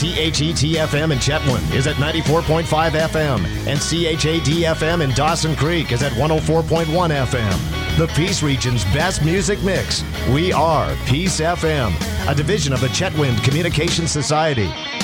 THET-FM in Chetwynd is at 94.5 FM, and CHAD-FM in Dawson Creek is at 104.1 FM. The Peace Region's best music mix. We are Peace FM, a division of the Chetwynd Communications Society.